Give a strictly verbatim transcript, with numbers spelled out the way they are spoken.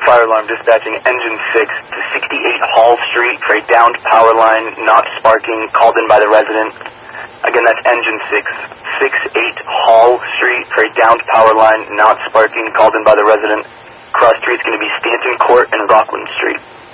Fire alarm dispatching engine six to sixty-eight Hall Street for a downed power line not sparking, called in by the resident. Again, that's engine six, sixty-eight Hall Street for a downed power line not sparking, called in by the resident. Cross street's going to be Stanton Court and Rockland Street.